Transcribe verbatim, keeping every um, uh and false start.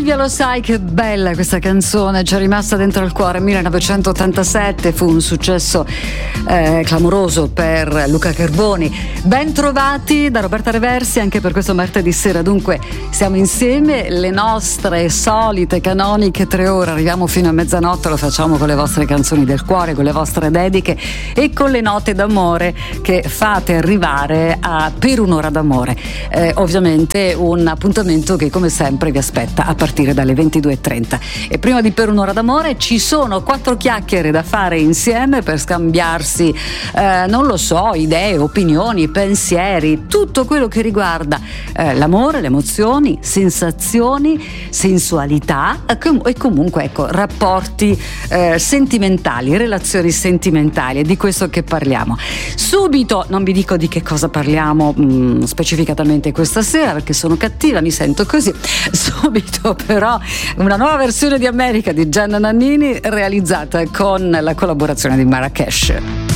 Silvia, lo sai che bella questa canzone, ci è rimasta dentro il cuore. millenovecentottantasette fu un successo eh, clamoroso per Luca Carboni. Ben trovati da Roberta Reversi anche per questo martedì sera. Dunque siamo insieme, le nostre solite canoniche tre ore, arriviamo fino a mezzanotte, lo facciamo con le vostre canzoni del cuore, con le vostre dediche e con le note d'amore che fate arrivare a Per un'ora d'amore. Eh, ovviamente un appuntamento che come sempre vi aspetta a partire dalle ventidue e trenta. E prima di Per un'ora d'amore ci sono quattro chiacchiere da fare insieme per scambiarsi eh, non lo so, idee, opinioni, pensieri, tutto quello che riguarda eh, l'amore, le emozioni, sensazioni, sensualità e comunque ecco rapporti eh, sentimentali, relazioni sentimentali. È di questo che parliamo. Subito non vi dico di che cosa parliamo mh, specificatamente questa sera perché sono cattiva, mi sento così. Subito però una nuova versione di America di Gianna Nannini realizzata con la collaborazione di Marrakesh.